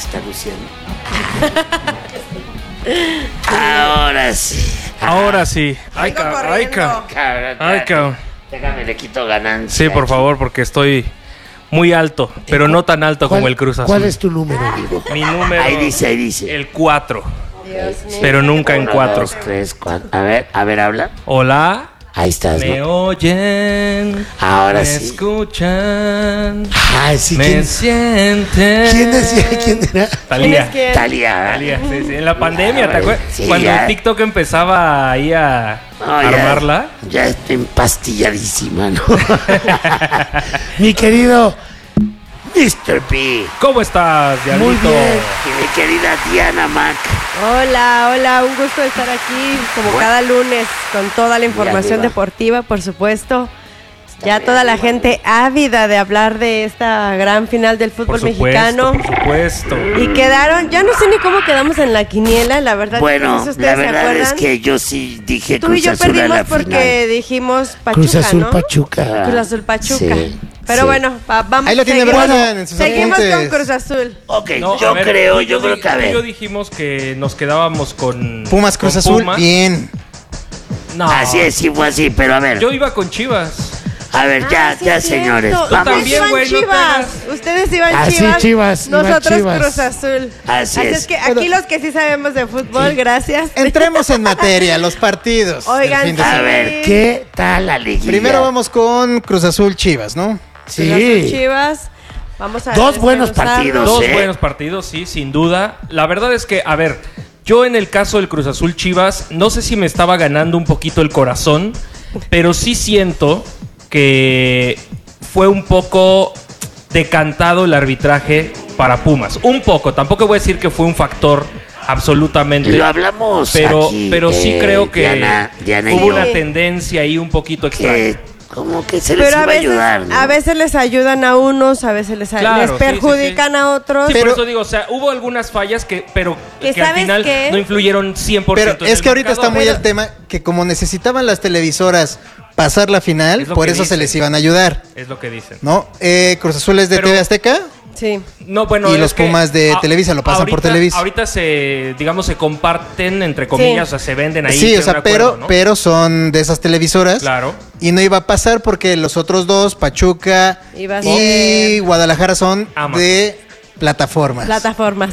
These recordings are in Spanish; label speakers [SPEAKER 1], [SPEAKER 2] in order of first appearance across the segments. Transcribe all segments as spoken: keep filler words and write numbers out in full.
[SPEAKER 1] está luciendo. Ahora sí.
[SPEAKER 2] Ahora sí. Ay,
[SPEAKER 3] Vengo
[SPEAKER 2] cabrón. Ay,
[SPEAKER 3] corriendo.
[SPEAKER 2] cabrón. Ay, cabrón.
[SPEAKER 1] Déjame, le quito ganancia.
[SPEAKER 2] Sí, por favor, porque estoy muy alto, pero no tan alto como el Cruz Azul.
[SPEAKER 4] ¿Cuál es tu número, amigo?
[SPEAKER 2] Mi número.
[SPEAKER 1] Ahí dice, ahí dice.
[SPEAKER 2] El cuatro.
[SPEAKER 3] Dios mío.
[SPEAKER 2] Pero nunca en
[SPEAKER 1] Uno,
[SPEAKER 2] cuatro.
[SPEAKER 1] dos, tres, cuatro. A ver, a ver, habla.
[SPEAKER 2] Hola.
[SPEAKER 1] Ahí estás,
[SPEAKER 2] Me
[SPEAKER 1] ¿no?
[SPEAKER 2] oyen.
[SPEAKER 1] Ahora
[SPEAKER 2] me
[SPEAKER 1] sí.
[SPEAKER 2] escuchan.
[SPEAKER 4] Ay, sí,
[SPEAKER 2] me
[SPEAKER 4] ¿quién,
[SPEAKER 2] sienten.
[SPEAKER 4] ¿quién decía? ¿Quién era?
[SPEAKER 2] Talía.
[SPEAKER 3] ¿Quién es quién?
[SPEAKER 1] Talía.
[SPEAKER 2] Talía, sí, sí. En la pandemia, ¿te acuerdas?
[SPEAKER 1] Sí,
[SPEAKER 2] Cuando
[SPEAKER 1] ya.
[SPEAKER 2] el TikTok empezaba ahí a
[SPEAKER 1] No, ya-
[SPEAKER 2] armarla.
[SPEAKER 1] Ya está empastilladísima, ¿no?
[SPEAKER 4] Mi querido.
[SPEAKER 1] mister P.
[SPEAKER 2] ¿Cómo estás, Diablito?
[SPEAKER 4] Muy bien.
[SPEAKER 1] Y mi querida Diana Mac.
[SPEAKER 3] Hola, hola, un gusto estar aquí como cada lunes con toda la información
[SPEAKER 1] arriba.
[SPEAKER 3] deportiva, por supuesto. Ya
[SPEAKER 1] bien
[SPEAKER 3] toda la
[SPEAKER 1] arriba.
[SPEAKER 3] gente ávida de hablar de esta gran final del
[SPEAKER 2] Por
[SPEAKER 3] fútbol
[SPEAKER 2] supuesto,
[SPEAKER 3] mexicano.
[SPEAKER 2] por supuesto.
[SPEAKER 3] Y quedaron, ya no sé ni cómo quedamos en la quiniela, la verdad.
[SPEAKER 1] Bueno,
[SPEAKER 3] no sé si
[SPEAKER 1] la
[SPEAKER 3] ustedes se
[SPEAKER 1] verdad
[SPEAKER 3] acuerdan.
[SPEAKER 1] es que yo sí dije
[SPEAKER 3] Tú y
[SPEAKER 1] Cruz
[SPEAKER 3] yo
[SPEAKER 1] Azul a
[SPEAKER 3] perdimos
[SPEAKER 1] la
[SPEAKER 3] porque dijimos Pachuca,
[SPEAKER 4] Cruz Azul
[SPEAKER 3] ¿no?
[SPEAKER 4] Pachuca.
[SPEAKER 3] Cruz Azul Pachuca.
[SPEAKER 1] Sí,
[SPEAKER 3] Pero
[SPEAKER 1] sí.
[SPEAKER 3] bueno, va- vamos.
[SPEAKER 5] Ahí lo tiene
[SPEAKER 3] seguimos-
[SPEAKER 5] Brian en sus
[SPEAKER 3] Seguimos
[SPEAKER 5] apuntes.
[SPEAKER 3] con Cruz Azul.
[SPEAKER 1] final. Ok,
[SPEAKER 2] No,
[SPEAKER 1] yo
[SPEAKER 2] a ver,
[SPEAKER 1] creo,
[SPEAKER 2] tú y
[SPEAKER 1] yo creo
[SPEAKER 2] di-
[SPEAKER 1] que a
[SPEAKER 2] tú y yo
[SPEAKER 1] ver.
[SPEAKER 2] dijimos que nos quedábamos con
[SPEAKER 5] Pumas Cruz
[SPEAKER 2] con
[SPEAKER 5] Azul,
[SPEAKER 2] Pumas.
[SPEAKER 5] bien.
[SPEAKER 2] No.
[SPEAKER 1] Así es, sí fue así, pero a ver.
[SPEAKER 2] Yo iba con Chivas.
[SPEAKER 1] A ver, ya,
[SPEAKER 3] Ah, sí
[SPEAKER 1] ya,
[SPEAKER 3] es
[SPEAKER 1] señores.
[SPEAKER 3] cierto.
[SPEAKER 1] Vamos.
[SPEAKER 2] también,
[SPEAKER 3] Ustedes
[SPEAKER 2] güey,
[SPEAKER 3] iban
[SPEAKER 2] no te
[SPEAKER 3] Chivas.
[SPEAKER 2] hagas.
[SPEAKER 3] Ustedes iban
[SPEAKER 4] Ah, sí,
[SPEAKER 3] Chivas.
[SPEAKER 4] Chivas, iban
[SPEAKER 3] Nosotros
[SPEAKER 4] Chivas.
[SPEAKER 3] Cruz Azul.
[SPEAKER 1] Así es.
[SPEAKER 3] es que aquí los que sí sabemos de fútbol, gracias.
[SPEAKER 5] Entremos en materia, los partidos. del
[SPEAKER 3] Oigan,
[SPEAKER 5] fin de
[SPEAKER 3] sí.
[SPEAKER 1] A
[SPEAKER 5] semana.
[SPEAKER 1] ver, ¿qué tal la liguilla?
[SPEAKER 5] Primero vamos con Cruz Azul Chivas, ¿no?
[SPEAKER 3] Cruz Azul,
[SPEAKER 4] Sí.
[SPEAKER 3] Chivas. Vamos a
[SPEAKER 1] Dos buenos
[SPEAKER 3] desmenuzarlo.
[SPEAKER 1] partidos.
[SPEAKER 2] Dos
[SPEAKER 1] sé.
[SPEAKER 2] buenos partidos, sí, sin duda. La verdad es que, a ver, yo en el caso del Cruz Azul Chivas, no sé si me estaba ganando un poquito el corazón, pero sí siento que fue un poco decantado el arbitraje para Pumas. Un poco, tampoco voy a decir que fue un factor absolutamente.
[SPEAKER 1] Lo hablamos
[SPEAKER 2] pero,
[SPEAKER 1] aquí,
[SPEAKER 2] pero sí
[SPEAKER 1] eh,
[SPEAKER 2] creo que
[SPEAKER 1] Diana- Diana y
[SPEAKER 2] hubo
[SPEAKER 1] yo,
[SPEAKER 2] una tendencia ahí un poquito extraña.
[SPEAKER 1] que como que se les
[SPEAKER 3] Pero
[SPEAKER 1] iba
[SPEAKER 3] a
[SPEAKER 1] a
[SPEAKER 3] veces,
[SPEAKER 1] ayudar, ¿no?
[SPEAKER 3] a veces les ayudan a unos, a veces les,
[SPEAKER 2] Claro,
[SPEAKER 3] les
[SPEAKER 2] sí,
[SPEAKER 3] perjudican
[SPEAKER 2] sí, sí.
[SPEAKER 3] a otros.
[SPEAKER 2] Sí,
[SPEAKER 5] Pero-
[SPEAKER 2] por eso digo, o sea, hubo algunas fallas que, pero
[SPEAKER 3] Que
[SPEAKER 2] que al
[SPEAKER 3] ¿sabes
[SPEAKER 2] final
[SPEAKER 3] qué?
[SPEAKER 2] no influyeron cien por
[SPEAKER 5] Pero
[SPEAKER 2] ciento en
[SPEAKER 5] es
[SPEAKER 2] el
[SPEAKER 5] que ahorita está
[SPEAKER 2] marcador.
[SPEAKER 5] muy
[SPEAKER 2] Pero-
[SPEAKER 5] el tema que como necesitaban las televisoras pasar la final,
[SPEAKER 2] Es lo
[SPEAKER 5] por
[SPEAKER 2] que
[SPEAKER 5] eso se
[SPEAKER 2] dicen.
[SPEAKER 5] les iban a ayudar,
[SPEAKER 2] Es lo que dicen.
[SPEAKER 5] ¿no? Eh, Cruz Azul es de
[SPEAKER 2] Pero-
[SPEAKER 5] T V Azteca.
[SPEAKER 3] Sí.
[SPEAKER 2] No, bueno,
[SPEAKER 5] Y
[SPEAKER 2] es
[SPEAKER 5] los
[SPEAKER 2] que
[SPEAKER 5] Pumas de
[SPEAKER 2] a-
[SPEAKER 5] Televisa lo pasan por
[SPEAKER 2] ahorita-
[SPEAKER 5] Televisa.
[SPEAKER 2] Ahorita se, digamos, se comparten, entre comillas,
[SPEAKER 3] Sí.
[SPEAKER 2] o sea, se venden ahí.
[SPEAKER 5] Sí,
[SPEAKER 2] estoy
[SPEAKER 5] o sea,
[SPEAKER 2] de
[SPEAKER 5] pero,
[SPEAKER 2] acuerdo, ¿no?
[SPEAKER 5] pero son de esas televisoras.
[SPEAKER 2] Claro.
[SPEAKER 5] Y no iba a pasar porque los otros dos, Pachuca
[SPEAKER 3] Iba a
[SPEAKER 5] y
[SPEAKER 3] ser-
[SPEAKER 5] Guadalajara, son
[SPEAKER 2] Amazon.
[SPEAKER 5] de plataformas.
[SPEAKER 3] Plataformas.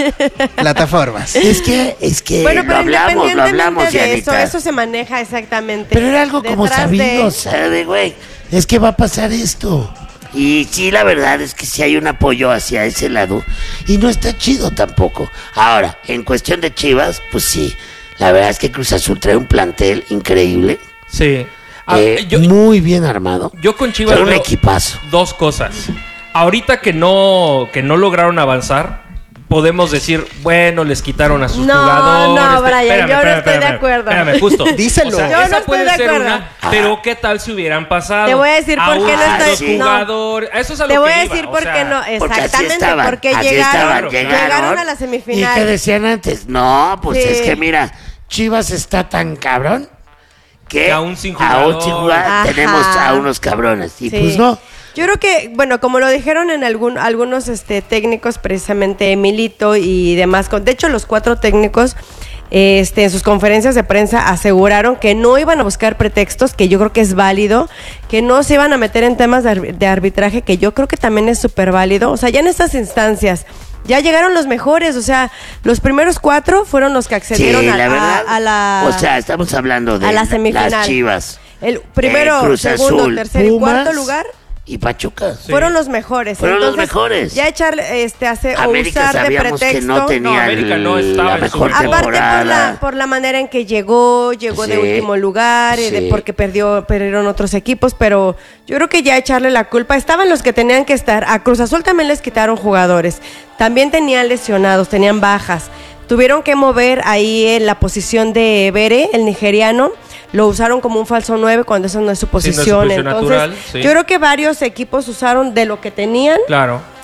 [SPEAKER 5] plataformas.
[SPEAKER 1] Es que, es que
[SPEAKER 3] Bueno,
[SPEAKER 1] lo
[SPEAKER 3] pero
[SPEAKER 1] hablamos, lo
[SPEAKER 3] independientemente
[SPEAKER 1] hablamos,
[SPEAKER 3] de eso,
[SPEAKER 1] Dianita.
[SPEAKER 3] eso se maneja exactamente.
[SPEAKER 4] Pero era algo como
[SPEAKER 3] Detrás
[SPEAKER 4] sabido,
[SPEAKER 3] de-
[SPEAKER 1] ¿Sabe, güey?
[SPEAKER 4] Es que va a pasar esto.
[SPEAKER 1] Y sí, la verdad es que sí hay un apoyo hacia ese lado. Y no está chido tampoco. Ahora, en cuestión de Chivas, pues sí. La verdad es que Cruz Azul trae un plantel increíble.
[SPEAKER 2] Sí. Ah,
[SPEAKER 1] eh,
[SPEAKER 2] yo,
[SPEAKER 1] muy bien armado.
[SPEAKER 2] yo con Chivas
[SPEAKER 1] Trae un
[SPEAKER 2] veo
[SPEAKER 1] equipazo.
[SPEAKER 2] dos cosas. Ahorita que no, que no lograron avanzar, podemos decir, bueno, les quitaron a sus
[SPEAKER 3] No,
[SPEAKER 2] jugadores.
[SPEAKER 3] no,
[SPEAKER 2] Te-
[SPEAKER 3] Brian,
[SPEAKER 2] espérame,
[SPEAKER 3] yo no
[SPEAKER 2] espérame,
[SPEAKER 3] estoy de
[SPEAKER 2] espérame,
[SPEAKER 3] acuerdo.
[SPEAKER 2] Espérame, justo.
[SPEAKER 5] Díselo.
[SPEAKER 2] O sea,
[SPEAKER 3] Yo no
[SPEAKER 2] esa
[SPEAKER 3] estoy
[SPEAKER 2] puede
[SPEAKER 3] de
[SPEAKER 2] ser
[SPEAKER 3] acuerdo.
[SPEAKER 2] una, pero ¿qué tal si hubieran pasado?
[SPEAKER 3] Te voy a decir por qué no
[SPEAKER 2] a
[SPEAKER 3] estoy-
[SPEAKER 2] los
[SPEAKER 3] no.
[SPEAKER 2] jugadores. Eso es a lo
[SPEAKER 3] Te voy
[SPEAKER 2] que
[SPEAKER 3] a
[SPEAKER 2] iba,
[SPEAKER 3] decir
[SPEAKER 2] o
[SPEAKER 3] por
[SPEAKER 2] sea,
[SPEAKER 3] qué no.
[SPEAKER 1] porque así
[SPEAKER 3] Exactamente,
[SPEAKER 1] estaban,
[SPEAKER 3] porque
[SPEAKER 1] así
[SPEAKER 3] llegaron,
[SPEAKER 1] estaban,
[SPEAKER 3] llegaron,
[SPEAKER 1] llegaron.
[SPEAKER 3] a la
[SPEAKER 4] ¿Y qué
[SPEAKER 3] semifinal.
[SPEAKER 4] decían antes?
[SPEAKER 1] No, pues
[SPEAKER 3] Sí.
[SPEAKER 1] es que mira,
[SPEAKER 4] Chivas está tan cabrón.
[SPEAKER 1] que,
[SPEAKER 2] Que aún sin
[SPEAKER 1] aún sin jugar
[SPEAKER 3] Ajá.
[SPEAKER 1] tenemos a unos cabrones. Y
[SPEAKER 3] Sí.
[SPEAKER 1] pues
[SPEAKER 4] Pues no.
[SPEAKER 3] Yo creo que, bueno, como lo dijeron en algún, algunos este, técnicos, precisamente Milito y demás, con- de hecho los cuatro técnicos este, en sus conferencias de prensa aseguraron que no iban a buscar pretextos, que yo creo que es válido, que no se iban a meter en temas de, arbi- de arbitraje, que yo creo que también es súper válido. O sea, ya en estas instancias ya llegaron los mejores, o sea, los primeros cuatro fueron los que accedieron
[SPEAKER 1] sí,
[SPEAKER 3] a,
[SPEAKER 1] la
[SPEAKER 3] a-
[SPEAKER 1] verdad.
[SPEAKER 3] a la...
[SPEAKER 1] O sea, estamos hablando de
[SPEAKER 3] a la semifinal.
[SPEAKER 1] las Chivas.
[SPEAKER 3] el primero,
[SPEAKER 1] eh, Cruz
[SPEAKER 3] segundo,
[SPEAKER 1] Azul,
[SPEAKER 3] tercer y
[SPEAKER 4] Pumas.
[SPEAKER 3] cuarto lugar.
[SPEAKER 1] Y Pachuca.
[SPEAKER 2] Sí.
[SPEAKER 3] Fueron los mejores.
[SPEAKER 1] Fueron los
[SPEAKER 3] Entonces,
[SPEAKER 1] mejores.
[SPEAKER 3] Ya echarle, este, hacer o
[SPEAKER 1] América
[SPEAKER 3] usar de
[SPEAKER 1] sabíamos
[SPEAKER 3] pretexto.
[SPEAKER 1] que no tenía
[SPEAKER 2] No, América no
[SPEAKER 1] el-
[SPEAKER 2] estaba
[SPEAKER 1] la
[SPEAKER 2] en su
[SPEAKER 1] mejor
[SPEAKER 2] mejor
[SPEAKER 3] Aparte por
[SPEAKER 1] temporada.
[SPEAKER 3] la, por la manera en que llegó, llegó de
[SPEAKER 1] Sí,
[SPEAKER 3] último lugar, y de
[SPEAKER 1] sí.
[SPEAKER 3] porque perdió, perdieron otros equipos, pero yo creo que ya echarle la culpa, estaban los que tenían que estar. A Cruz Azul también les quitaron jugadores, también tenían lesionados, tenían bajas. Tuvieron que mover ahí en la posición de Bere, el nigeriano, lo usaron como un falso nueve cuando esa no es su
[SPEAKER 2] Sí, no es su
[SPEAKER 3] posición.
[SPEAKER 2] posición
[SPEAKER 3] Entonces,
[SPEAKER 2] natural, sí.
[SPEAKER 3] yo creo que varios equipos usaron de lo que tenían
[SPEAKER 2] Claro.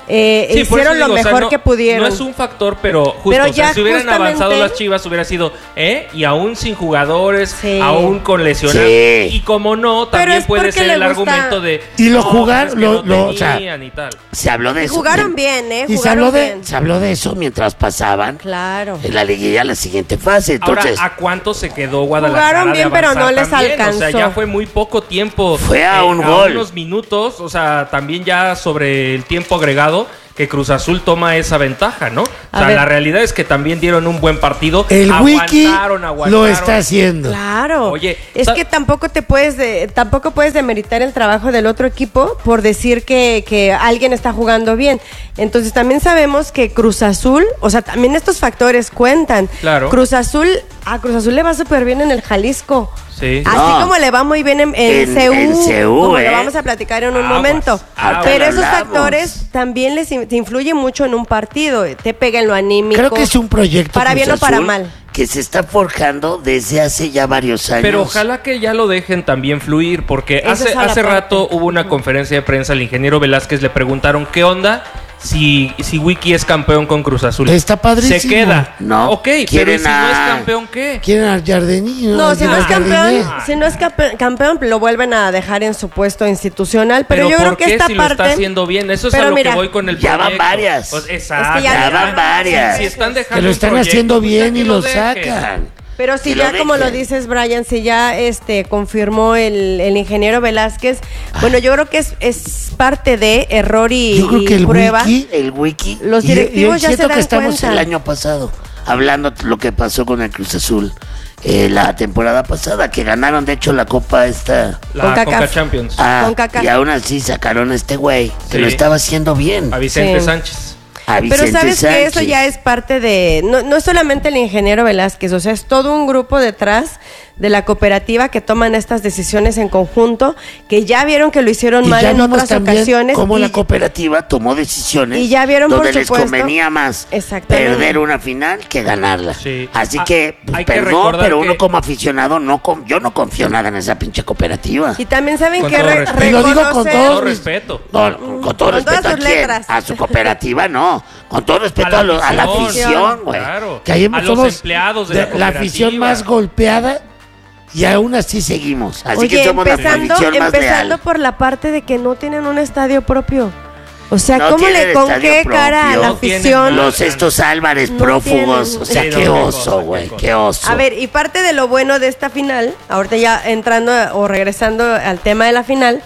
[SPEAKER 3] eh,
[SPEAKER 2] Sí, por eso
[SPEAKER 3] hicieron lo
[SPEAKER 2] digo, o sea,
[SPEAKER 3] mejor
[SPEAKER 2] no-
[SPEAKER 3] que pudieron.
[SPEAKER 2] No es un factor, pero justo,
[SPEAKER 3] Pero
[SPEAKER 2] o sea,
[SPEAKER 3] ya
[SPEAKER 2] si hubieran
[SPEAKER 3] justamente-
[SPEAKER 2] avanzado las Chivas, hubiera sido, ¿eh? Y aún sin jugadores,
[SPEAKER 3] Sí.
[SPEAKER 2] aún con lesionados.
[SPEAKER 1] Sí.
[SPEAKER 2] Y como no,
[SPEAKER 3] Pero
[SPEAKER 2] también
[SPEAKER 3] es
[SPEAKER 2] puede
[SPEAKER 3] porque
[SPEAKER 2] ser
[SPEAKER 3] le
[SPEAKER 2] el
[SPEAKER 3] gusta-
[SPEAKER 2] argumento de.
[SPEAKER 4] Y lo
[SPEAKER 2] no,
[SPEAKER 4] jugar-
[SPEAKER 2] es que
[SPEAKER 4] lo-
[SPEAKER 2] no
[SPEAKER 4] lo- o sea,
[SPEAKER 2] tenían y tal.
[SPEAKER 1] Se habló de
[SPEAKER 3] Y
[SPEAKER 1] eso.
[SPEAKER 3] jugaron
[SPEAKER 1] de-
[SPEAKER 3] bien, ¿eh?
[SPEAKER 1] Y se
[SPEAKER 3] Jugaron
[SPEAKER 1] habló, de,
[SPEAKER 3] bien.
[SPEAKER 1] se habló de eso mientras pasaban
[SPEAKER 3] Claro.
[SPEAKER 1] en la liguilla a la siguiente fase. Entonces,
[SPEAKER 2] Ahora, ¿a cuánto se quedó Guadalajara?
[SPEAKER 3] Jugaron bien,
[SPEAKER 2] de
[SPEAKER 3] pero
[SPEAKER 2] avanzar
[SPEAKER 3] no les
[SPEAKER 2] también? O sea,
[SPEAKER 3] alcanzó.
[SPEAKER 2] ya fue muy poco tiempo.
[SPEAKER 1] Fue a un
[SPEAKER 2] a
[SPEAKER 1] gol.
[SPEAKER 2] unos minutos, o sea, también ya sobre el tiempo agregado, que Cruz Azul toma esa ventaja, ¿no? O
[SPEAKER 3] A
[SPEAKER 2] sea,
[SPEAKER 3] ver.
[SPEAKER 2] la realidad es que también dieron un buen partido.
[SPEAKER 4] El wiki
[SPEAKER 2] aguantaron,
[SPEAKER 4] lo
[SPEAKER 2] aguantaron.
[SPEAKER 4] está haciendo.
[SPEAKER 3] Claro.
[SPEAKER 2] Oye,
[SPEAKER 3] es
[SPEAKER 2] sa-
[SPEAKER 3] que tampoco te puedes de- tampoco puedes demeritar el trabajo del otro equipo por decir que, que alguien está jugando bien. Entonces también sabemos que Cruz Azul, o sea, también estos factores cuentan.
[SPEAKER 2] Claro.
[SPEAKER 3] Cruz Azul, a Cruz Azul le va súper bien en el Jalisco.
[SPEAKER 2] Sí.
[SPEAKER 3] Así
[SPEAKER 1] No.
[SPEAKER 3] como le va muy bien en, en
[SPEAKER 1] En-
[SPEAKER 3] C U,
[SPEAKER 1] en C U,
[SPEAKER 3] como
[SPEAKER 1] ¿eh?
[SPEAKER 3] lo vamos a platicar en un
[SPEAKER 2] Aguas,
[SPEAKER 3] momento.
[SPEAKER 2] aguas.
[SPEAKER 3] Pero
[SPEAKER 1] Ahorita
[SPEAKER 3] esos
[SPEAKER 1] lo hablamos.
[SPEAKER 3] factores también les in- te influyen mucho en un partido. Te pega en lo anímico.
[SPEAKER 4] Creo que es un proyecto
[SPEAKER 3] Para
[SPEAKER 4] Cruz
[SPEAKER 3] bien o para
[SPEAKER 4] Azul
[SPEAKER 3] mal.
[SPEAKER 1] que se está forjando desde hace ya varios años.
[SPEAKER 2] Pero ojalá que ya lo dejen también fluir, porque
[SPEAKER 3] Esa
[SPEAKER 2] hace,
[SPEAKER 3] es a la
[SPEAKER 2] hace
[SPEAKER 3] parte.
[SPEAKER 2] rato hubo una conferencia de prensa, al ingeniero Velázquez le preguntaron qué onda si, si Wiki es campeón con Cruz Azul.
[SPEAKER 4] Está padrísimo.
[SPEAKER 2] Se queda.
[SPEAKER 1] No,
[SPEAKER 2] Ok, pero
[SPEAKER 1] quieren
[SPEAKER 2] ¿y si no es
[SPEAKER 1] a-
[SPEAKER 2] campeón qué?
[SPEAKER 4] Quieren al Jardinillo.
[SPEAKER 3] No, si no
[SPEAKER 4] al
[SPEAKER 3] es campeón,
[SPEAKER 4] Jardiné.
[SPEAKER 3] si no es campe- campeón, lo vuelven a dejar en su puesto institucional. Pero, yo
[SPEAKER 2] ¿por
[SPEAKER 3] creo que
[SPEAKER 2] qué
[SPEAKER 3] esta
[SPEAKER 2] si
[SPEAKER 3] parte.
[SPEAKER 2] lo está haciendo bien? Eso es
[SPEAKER 3] Pero
[SPEAKER 2] a lo
[SPEAKER 3] mira,
[SPEAKER 2] que voy con el
[SPEAKER 1] ya van
[SPEAKER 2] proyecto.
[SPEAKER 1] varias.
[SPEAKER 2] Pues, exacto.
[SPEAKER 3] Es que ya-
[SPEAKER 1] Ya van varias.
[SPEAKER 2] Si, si están dejando
[SPEAKER 4] Que lo
[SPEAKER 2] un
[SPEAKER 4] están
[SPEAKER 2] proyecto,
[SPEAKER 4] haciendo
[SPEAKER 2] pues
[SPEAKER 4] bien
[SPEAKER 2] ya
[SPEAKER 4] y
[SPEAKER 2] que
[SPEAKER 4] lo
[SPEAKER 2] dejen.
[SPEAKER 1] sacan.
[SPEAKER 3] Pero si
[SPEAKER 1] Que lo
[SPEAKER 3] ya, como lo
[SPEAKER 1] dejen.
[SPEAKER 3] dices, Brian, si ya este confirmó el, el ingeniero Velázquez, bueno, yo creo que es, es parte de error y,
[SPEAKER 4] Yo creo que
[SPEAKER 3] y
[SPEAKER 4] el
[SPEAKER 3] prueba.
[SPEAKER 4] wiki-
[SPEAKER 1] El wiki.
[SPEAKER 3] Los
[SPEAKER 4] Y- y
[SPEAKER 3] directivos ya
[SPEAKER 1] Siento
[SPEAKER 3] se dan
[SPEAKER 1] que estamos
[SPEAKER 3] cuenta.
[SPEAKER 1] el año pasado hablando lo que pasó con el Cruz Azul eh, la temporada pasada, que ganaron de hecho la copa esta.
[SPEAKER 2] La
[SPEAKER 3] Con
[SPEAKER 2] Conca
[SPEAKER 3] CACAF.
[SPEAKER 2] Champions.
[SPEAKER 1] Ah,
[SPEAKER 3] Con Kaká.
[SPEAKER 1] y aún así sacaron a este güey que
[SPEAKER 2] Sí.
[SPEAKER 1] lo estaba haciendo bien.
[SPEAKER 2] A Vicente
[SPEAKER 3] Sí.
[SPEAKER 2] Sánchez.
[SPEAKER 1] A
[SPEAKER 3] Pero
[SPEAKER 1] Vicente
[SPEAKER 3] sabes que eso
[SPEAKER 1] Sánchez.
[SPEAKER 3] ya es parte de, no, no es solamente el ingeniero Velázquez, o sea, es todo un grupo detrás de la cooperativa que toman estas decisiones en conjunto, que ya vieron que lo hicieron
[SPEAKER 1] Y
[SPEAKER 3] mal
[SPEAKER 1] ya
[SPEAKER 3] en
[SPEAKER 1] vimos
[SPEAKER 3] otras
[SPEAKER 1] también
[SPEAKER 3] ocasiones.
[SPEAKER 1] cómo
[SPEAKER 3] y-
[SPEAKER 1] la cooperativa tomó decisiones
[SPEAKER 3] y ya vieron, por
[SPEAKER 1] donde les
[SPEAKER 3] supuesto-
[SPEAKER 1] convenía más
[SPEAKER 3] Exactamente.
[SPEAKER 1] perder una final que ganarla.
[SPEAKER 2] Sí.
[SPEAKER 1] Así
[SPEAKER 2] Ah,
[SPEAKER 1] que, pues,
[SPEAKER 2] hay que
[SPEAKER 1] perdón,
[SPEAKER 2] recordar
[SPEAKER 1] pero
[SPEAKER 2] que-
[SPEAKER 1] uno como aficionado, no con- yo no confío nada en esa pinche cooperativa.
[SPEAKER 3] Y también saben
[SPEAKER 2] Con
[SPEAKER 3] que
[SPEAKER 2] todo
[SPEAKER 3] re-
[SPEAKER 2] respeto.
[SPEAKER 4] Y lo digo con
[SPEAKER 3] reconocer-
[SPEAKER 4] todo
[SPEAKER 2] Todo respeto.
[SPEAKER 1] No, con, con todo
[SPEAKER 3] Con
[SPEAKER 1] respeto
[SPEAKER 3] todas
[SPEAKER 1] a
[SPEAKER 3] sus
[SPEAKER 1] quién,
[SPEAKER 3] letras.
[SPEAKER 1] a su cooperativa no, con todo respeto a, lo- a la afición, güey.
[SPEAKER 2] Claro.
[SPEAKER 4] Que ahí
[SPEAKER 2] a los
[SPEAKER 4] somos
[SPEAKER 2] empleados de,
[SPEAKER 4] de-
[SPEAKER 2] la,
[SPEAKER 4] la
[SPEAKER 2] cooperativa.
[SPEAKER 4] afición más golpeada y aún así seguimos.
[SPEAKER 1] Así
[SPEAKER 3] Oye,
[SPEAKER 1] que somos la
[SPEAKER 3] empezando,
[SPEAKER 1] afición más
[SPEAKER 3] empezando
[SPEAKER 1] leal.
[SPEAKER 3] por la parte de que no tienen un estadio propio. O sea,
[SPEAKER 1] No
[SPEAKER 3] ¿cómo
[SPEAKER 1] tienen
[SPEAKER 3] le con
[SPEAKER 1] estadio
[SPEAKER 3] qué cara a
[SPEAKER 1] propio.
[SPEAKER 3] la
[SPEAKER 2] No tienen
[SPEAKER 3] afición?
[SPEAKER 2] nada.
[SPEAKER 1] Los estos Álvarez
[SPEAKER 3] No
[SPEAKER 1] prófugos,
[SPEAKER 3] tienen-
[SPEAKER 1] o sea,
[SPEAKER 2] Sí, no,
[SPEAKER 1] qué
[SPEAKER 2] qué
[SPEAKER 1] oso,
[SPEAKER 2] cosa,
[SPEAKER 1] güey,
[SPEAKER 2] qué cosa.
[SPEAKER 1] qué oso.
[SPEAKER 3] A ver, y parte de lo bueno de esta final, ahorita ya entrando o regresando al tema de la final,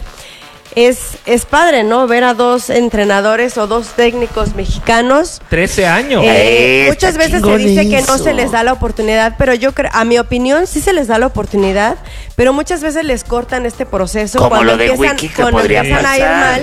[SPEAKER 3] es, es padre, ¿no? Ver a dos entrenadores o dos técnicos mexicanos.
[SPEAKER 2] trece años.
[SPEAKER 3] Eh,
[SPEAKER 1] Eh,
[SPEAKER 3] muchas
[SPEAKER 1] está
[SPEAKER 3] veces se
[SPEAKER 1] chingón
[SPEAKER 3] dice que no
[SPEAKER 1] eso.
[SPEAKER 3] se les da la oportunidad, pero yo creo, a mi opinión, sí se les da la oportunidad, pero muchas veces les cortan este proceso
[SPEAKER 1] Como
[SPEAKER 3] cuando
[SPEAKER 1] lo de
[SPEAKER 3] empiezan,
[SPEAKER 1] Wiki que
[SPEAKER 3] cuando
[SPEAKER 1] podría
[SPEAKER 3] empiezan a ir
[SPEAKER 1] pasar.
[SPEAKER 3] mal.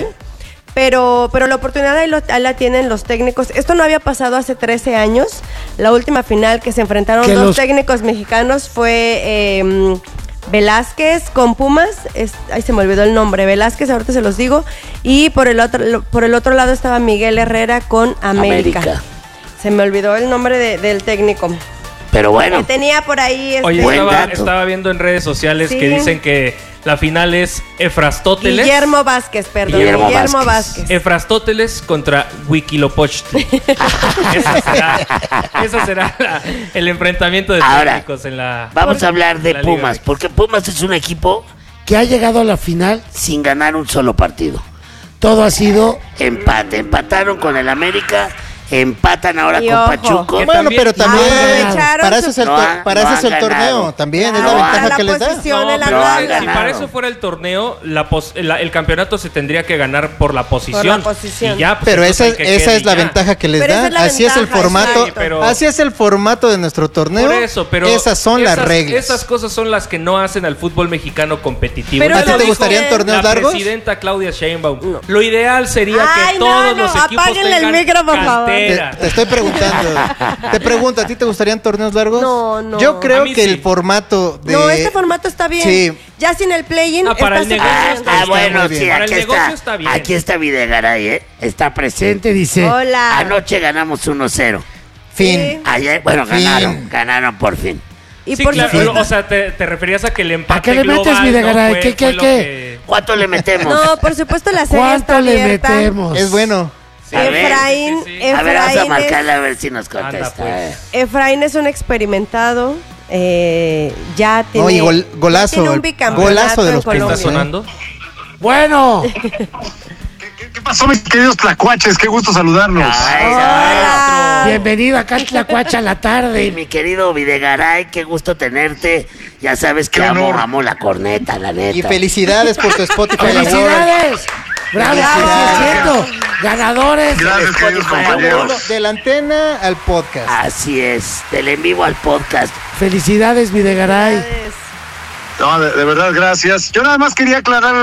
[SPEAKER 3] Pero, pero la oportunidad ahí, lo- ahí la tienen los técnicos. Esto no había pasado hace trece años. La última final que se enfrentaron
[SPEAKER 4] Que
[SPEAKER 3] dos
[SPEAKER 4] los-
[SPEAKER 3] técnicos mexicanos fue eh, Velázquez con Pumas. Es, ay, se me olvidó el nombre. Velázquez, ahorita se los digo. Y por el otro, lo- por el otro lado estaba Miguel Herrera con América.
[SPEAKER 1] América.
[SPEAKER 3] Se me olvidó el nombre de- del técnico.
[SPEAKER 1] Pero bueno,
[SPEAKER 3] Que tenía por ahí. Este,
[SPEAKER 2] Oye,
[SPEAKER 1] Buen
[SPEAKER 2] estaba,
[SPEAKER 1] dato.
[SPEAKER 2] estaba viendo en redes sociales
[SPEAKER 3] Sí.
[SPEAKER 2] que dicen que la final es Efrastóteles.
[SPEAKER 3] Guillermo Vázquez, perdón.
[SPEAKER 1] Guillermo
[SPEAKER 3] Guillermo,
[SPEAKER 1] Vázquez.
[SPEAKER 3] Vázquez.
[SPEAKER 2] Efrastóteles contra Huitzilopochtli. Ese será, ese será la- el enfrentamiento de
[SPEAKER 1] Ahora,
[SPEAKER 2] técnicos en la.
[SPEAKER 1] vamos a hablar de
[SPEAKER 2] en la Liga
[SPEAKER 1] Pumas,
[SPEAKER 2] M X.
[SPEAKER 1] porque Pumas es un equipo
[SPEAKER 4] que ha llegado a la final.
[SPEAKER 1] sin ganar un solo partido. Todo ha sido empate. Empataron con el América, empatan ahora
[SPEAKER 3] Y
[SPEAKER 1] con
[SPEAKER 3] ojo.
[SPEAKER 1] Pachuco.
[SPEAKER 2] Que
[SPEAKER 5] Bueno,
[SPEAKER 2] también-
[SPEAKER 5] pero también
[SPEAKER 3] Aprovecharon
[SPEAKER 5] para eso es el,
[SPEAKER 3] su-
[SPEAKER 5] to-
[SPEAKER 1] No han-
[SPEAKER 5] para
[SPEAKER 1] no
[SPEAKER 5] eso es
[SPEAKER 1] han
[SPEAKER 5] el torneo
[SPEAKER 1] ganado.
[SPEAKER 5] también, es
[SPEAKER 3] No,
[SPEAKER 5] la ventaja
[SPEAKER 3] la
[SPEAKER 5] que les da.
[SPEAKER 3] posición
[SPEAKER 2] No,
[SPEAKER 3] en la
[SPEAKER 2] pero
[SPEAKER 1] no
[SPEAKER 3] tabla.
[SPEAKER 1] han
[SPEAKER 2] si para
[SPEAKER 1] ganado.
[SPEAKER 2] eso fuera el torneo, la pos- la- el campeonato se tendría que ganar por la posición.
[SPEAKER 3] posición.
[SPEAKER 2] Y ya, pues,
[SPEAKER 5] Pero
[SPEAKER 2] entonces
[SPEAKER 5] esa,
[SPEAKER 2] hay que
[SPEAKER 5] esa
[SPEAKER 2] quede
[SPEAKER 5] es la
[SPEAKER 2] ya.
[SPEAKER 5] ventaja que les
[SPEAKER 3] Pero esa
[SPEAKER 5] da.
[SPEAKER 3] es la
[SPEAKER 5] Así es el
[SPEAKER 3] ventaja,
[SPEAKER 5] formato.
[SPEAKER 3] exacto.
[SPEAKER 2] pero-
[SPEAKER 5] Así es el formato de nuestro torneo.
[SPEAKER 2] Por eso, pero
[SPEAKER 5] esas son las
[SPEAKER 2] esas-
[SPEAKER 5] reglas.
[SPEAKER 2] Esas cosas son las que no hacen al fútbol mexicano competitivo.
[SPEAKER 3] Pero
[SPEAKER 2] Ya
[SPEAKER 5] ¿A ti
[SPEAKER 2] lo
[SPEAKER 5] te
[SPEAKER 2] dijo
[SPEAKER 5] gustarían torneos
[SPEAKER 2] la
[SPEAKER 5] largos?
[SPEAKER 2] presidenta Claudia Sheinbaum. Lo ideal sería
[SPEAKER 3] Ay,
[SPEAKER 2] que
[SPEAKER 3] no,
[SPEAKER 2] todos
[SPEAKER 3] no,
[SPEAKER 2] los equipos
[SPEAKER 3] apáguenle el
[SPEAKER 2] tengan
[SPEAKER 3] micro, por favor.
[SPEAKER 5] Te,
[SPEAKER 2] cantera.
[SPEAKER 5] te estoy preguntando. Te pregunto, ¿a ti te gustarían torneos largos?
[SPEAKER 3] No, no.
[SPEAKER 5] Yo creo
[SPEAKER 2] A mí
[SPEAKER 5] que
[SPEAKER 2] sí.
[SPEAKER 5] el formato de.
[SPEAKER 3] No, este formato está bien.
[SPEAKER 5] Sí.
[SPEAKER 3] Ya sin el play-in.
[SPEAKER 2] Ah, para
[SPEAKER 3] está
[SPEAKER 2] el
[SPEAKER 3] súper
[SPEAKER 2] negocio
[SPEAKER 1] Ah,
[SPEAKER 3] bien.
[SPEAKER 2] está
[SPEAKER 1] ah,
[SPEAKER 5] está
[SPEAKER 1] bueno,
[SPEAKER 5] muy bien.
[SPEAKER 1] sí,
[SPEAKER 2] Para
[SPEAKER 1] aquí
[SPEAKER 2] el negocio
[SPEAKER 1] está.
[SPEAKER 2] está bien.
[SPEAKER 1] Aquí está Videgaray, ¿eh? Está presente.
[SPEAKER 4] Dice,
[SPEAKER 3] Hola.
[SPEAKER 1] Anoche ganamos uno cero.
[SPEAKER 5] Fin.
[SPEAKER 3] Sí.
[SPEAKER 1] Ayer, bueno,
[SPEAKER 5] Fin.
[SPEAKER 1] ganaron, ganaron por fin.
[SPEAKER 3] Y
[SPEAKER 2] Sí,
[SPEAKER 3] por
[SPEAKER 2] claro,
[SPEAKER 3] supuesto-
[SPEAKER 2] o sea, te, te referías a que el empate
[SPEAKER 4] ¿A qué le metes,
[SPEAKER 2] global
[SPEAKER 4] Videgaray?
[SPEAKER 2] no fue-
[SPEAKER 4] ¿Qué, qué,
[SPEAKER 2] fue lo
[SPEAKER 4] qué?
[SPEAKER 2] que-
[SPEAKER 1] ¿Cuánto le metemos?
[SPEAKER 3] No, por supuesto la serie está
[SPEAKER 4] ¿cuánto le
[SPEAKER 3] abierta.
[SPEAKER 4] metemos?
[SPEAKER 5] Es bueno.
[SPEAKER 1] A ver,
[SPEAKER 3] Efraín,
[SPEAKER 2] sí, sí, sí.
[SPEAKER 1] A ver, vamos a
[SPEAKER 3] Efraín, es,
[SPEAKER 1] marcarle a ver si nos contesta.
[SPEAKER 2] Anda, pues.
[SPEAKER 3] Efraín es un experimentado. eh, ya tiene,
[SPEAKER 5] No, y gol- golazo,
[SPEAKER 3] ya tiene un
[SPEAKER 5] el
[SPEAKER 3] bicampeonato
[SPEAKER 5] golazo de
[SPEAKER 3] en
[SPEAKER 5] los
[SPEAKER 2] ¿Qué está
[SPEAKER 3] Colombia.
[SPEAKER 2] sonando?
[SPEAKER 4] Bueno,
[SPEAKER 6] ¿Qué, qué pasó, mis queridos tlacuaches? Qué gusto saludarlos.
[SPEAKER 1] Ay,
[SPEAKER 3] Hola.
[SPEAKER 4] bienvenido acá en Tlacuacha a la
[SPEAKER 1] ay,
[SPEAKER 4] tarde.
[SPEAKER 1] mi querido Videgaray, qué gusto tenerte. Ya sabes que
[SPEAKER 6] Qué
[SPEAKER 1] amo,
[SPEAKER 6] honor.
[SPEAKER 1] amo la corneta, la neta.
[SPEAKER 5] Y felicidades por tu Spotify Award.
[SPEAKER 4] ¡Felicidades! ¡Bravo! ¿Qué
[SPEAKER 5] Felicidades.
[SPEAKER 4] estás haciendo? ¡Ganadores!
[SPEAKER 6] Gracias, queridos
[SPEAKER 1] Spotify
[SPEAKER 6] compañeros.
[SPEAKER 5] De la antena al podcast.
[SPEAKER 1] Así es, del en vivo al podcast.
[SPEAKER 4] ¡Felicidades, Videgaray!
[SPEAKER 3] Felicidades.
[SPEAKER 6] No, de, de verdad, gracias. Yo nada más quería aclarar